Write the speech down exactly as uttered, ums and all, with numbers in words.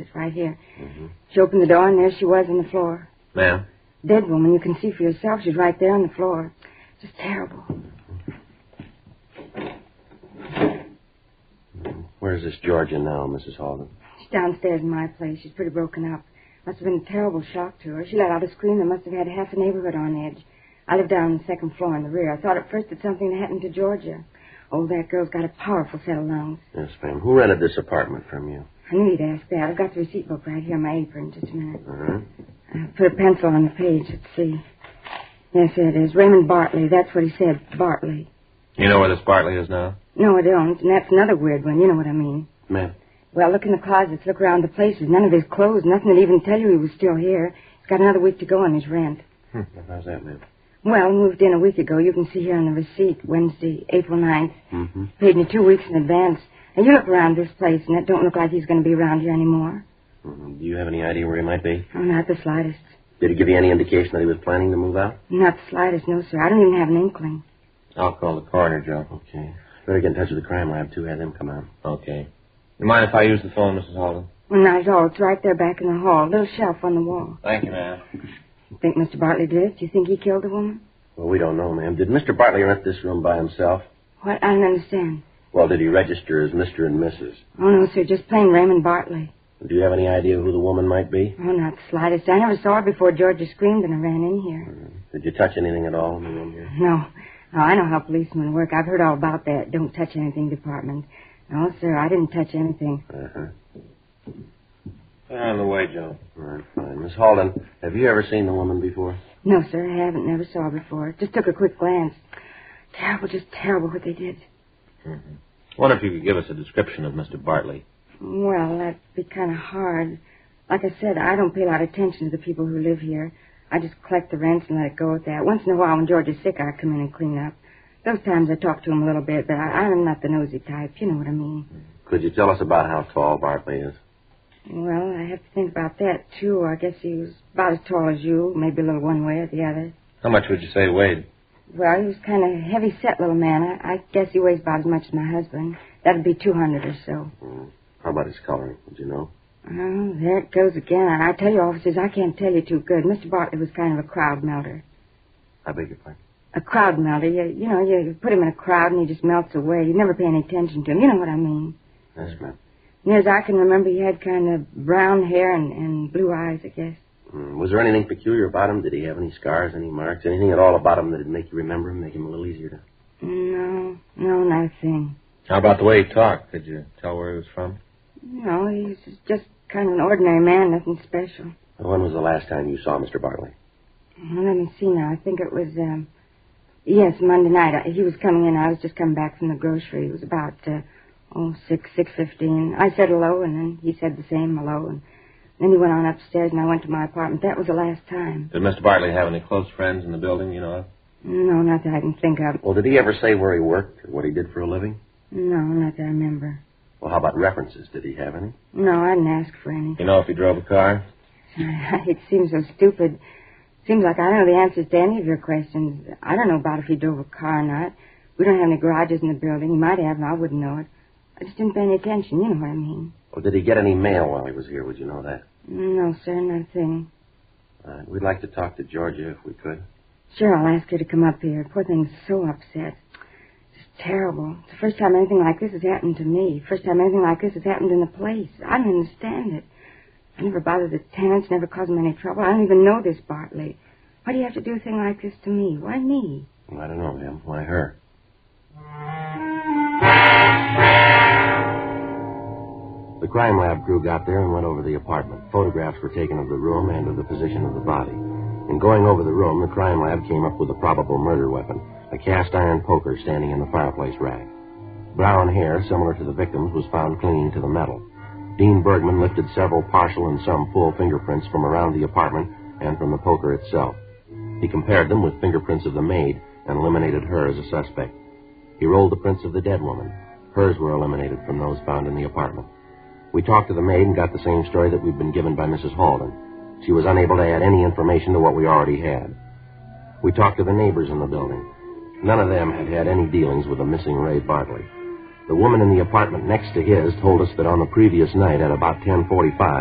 It's right here. Mm-hmm. She opened the door, and there she was on the floor. Ma'am? Dead woman. You can see for yourself. She's right there on the floor. Just terrible. Where's this Georgia now, Missus Halden? She's downstairs in my place. She's pretty broken up. Must have been a terrible shock to her. She let out a scream that must have had half the neighborhood on edge. I live down on the second floor in the rear. I thought at first that something had happened to Georgia. Oh, that girl's got a powerful set of lungs. Yes, ma'am. Who rented this apartment from you? I knew you'd ask that. I've got the receipt book right here on my apron. Just a minute. Uh-huh. I put a pencil on the page. Let's see. Yes, it is. Raymond Bartley. That's what he said. Bartley. You know where this Bartley is now? No, I don't. And that's another weird one. You know what I mean. Ma'am? Well, look in the closets. Look around the places. None of his clothes. Nothing that even tell you he was still here. He's got another week to go on his rent. Hmm. How's that, ma'am? Well, moved in a week ago. You can see here on the receipt. Wednesday, April ninth. Mm-hmm. Paid me two weeks in advance. And you look around this place, and it don't look like he's going to be around here anymore. Mm-hmm. Do you have any idea where he might be? Oh, not the slightest. Did he give you any indication that he was planning to move out? Not the slightest, no, sir. I don't even have an inkling. I'll call the coroner, Joe. Okay. Better get in touch with the crime lab, too. Have them come out. Okay. You mind if I use the phone, Missus Halden? Well, not at all. It's right there back in the hall. Little shelf on the wall. Thank you, ma'am. You think Mister Bartley did it? Do you think he killed the woman? Well, we don't know, ma'am. Did Mister Bartley rent this room by himself? What? I don't understand. Well, did he register as Mister and Missus? Oh, no, sir. Just plain Raymond Bartley. Do you have any idea who the woman might be? Oh, not the slightest. I never saw her before Georgia screamed and I ran in here. Uh, did you touch anything at all in the room here? No. No, I know how policemen work. I've heard all about that. Don't touch anything department. No, sir, I didn't touch anything. Uh-huh. They're on the way, Joe. All right, fine. Miss Halden, have you ever seen the woman before? No, sir, I haven't. Never saw her before. Just took a quick glance. Terrible, just terrible what they did. Mm-hmm. Wonder if you could give us a description of Mister Bartley. Well, that'd be kind of hard. Like I said, I don't pay a lot of attention to the people who live here. I just collect the rents and let it go at that. Once in a while, when George is sick, I come in and clean up. Those times I talk to him a little bit, but I, I'm not the nosy type. You know what I mean. Could you tell us about how tall Bartley is? Well, I have to think about that, too. I guess he was about as tall as you, maybe a little one way or the other. How much would you say he weighed? Well, he was kind of heavy-set little man. I, I guess he weighs about as much as my husband. That'd be two hundred or so. Mm. How about his coloring? Would you know? Oh, there it goes again. And I tell you, officers, I can't tell you too good. Mister Bartley was kind of a crowd melter. I beg your pardon? A crowd melter. You, you know, you put him in a crowd and he just melts away. You never pay any attention to him. You know what I mean? Yes, ma'am. Near as I can remember, he had kind of brown hair and, and blue eyes, I guess. Mm. Was there anything peculiar about him? Did he have any scars, any marks, anything at all about him that'd make you remember him, make him a little easier to... No, no, not a thing. How about the way he talked? Could you tell where he was from? No, he was just kind of an ordinary man, nothing special. When was the last time you saw Mister Bartley? Well, let me see now. I think it was, um... yes, Monday night. I, he was coming in. I was just coming back from the grocery. It was about, uh, oh, six, six fifteen. I said hello, and then he said the same hello, and then he went on upstairs, and I went to my apartment. That was the last time. Did Mister Bartley have any close friends in the building, you know of? No, not that I can think of. Well, did he ever say where he worked or what he did for a living? No, not that I remember. Well, how about references? Did he have any? No, I didn't ask for any. You know if he drove a car? It seems so stupid. Seems like I don't know the answers to any of your questions. I don't know about if he drove a car or not. We don't have any garages in the building. He might have, and I wouldn't know it. I just didn't pay any attention. You know what I mean. Well, did he get any mail while he was here? Would you know that? No, sir, nothing. Uh, we'd like to talk to Georgia if we could. Sure, I'll ask her to come up here. Poor thing's so upset. It's terrible. It's the first time anything like this has happened to me. First time anything like this has happened in the place. I don't understand it. I never bothered the tenants, never caused them any trouble. I don't even know this Bartley. Why do you have to do a thing like this to me? Why me? Well, I don't know, ma'am. Why her? The crime lab crew got there and went over the apartment. Photographs were taken of the room and of the position of the body. In going over the room, the crime lab came up with a probable murder weapon, a cast-iron poker standing in the fireplace rack. Brown hair, similar to the victim's, was found clinging to the metal. Dean Bergman lifted several partial and some full fingerprints from around the apartment and from the poker itself. He compared them with fingerprints of the maid and eliminated her as a suspect. He rolled the prints of the dead woman. Hers were eliminated from those found in the apartment. We talked to the maid and got the same story that we'd been given by Missus Halden. She was unable to add any information to what we already had. We talked to the neighbors in the building. None of them had had any dealings with the missing Ray Bartley. The woman in the apartment next to his told us that on the previous night at about ten forty-five,